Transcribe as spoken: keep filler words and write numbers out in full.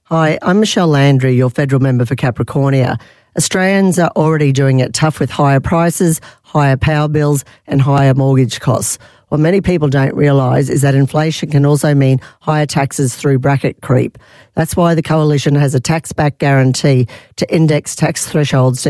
Hi, I'm Michelle Landry, your federal member for Capricornia. Australians are already doing it tough with higher prices, higher power bills and higher mortgage costs. What many people don't realise is that inflation can also mean higher taxes through bracket creep. That's why the Coalition has a tax-back guarantee to index tax thresholds to